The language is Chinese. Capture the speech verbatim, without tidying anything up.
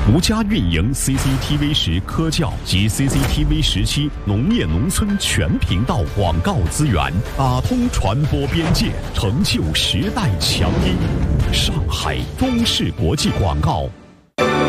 独家运营 C C T V 十科教及 C C T V 十七农业农村全频道广告资源，打通传播边界，成就时代强音。上海中视国际广告